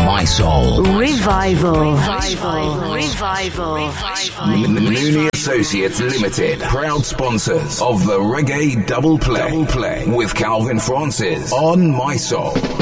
My Soul. Revival. Mooney Associates Limited, proud sponsors of the Reggae Double Play with Calvin Francis on My Soul.